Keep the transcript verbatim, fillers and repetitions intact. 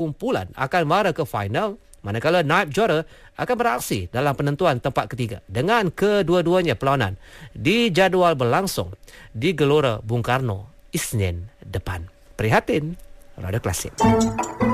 kumpulan akan mara ke final, manakala naib juara akan beraksi dalam penentuan tempat ketiga, dengan kedua-duanya perlawanan dijadual berlangsung di Gelora Bung Karno Isnin depan. Prihatin, Radio Klasik.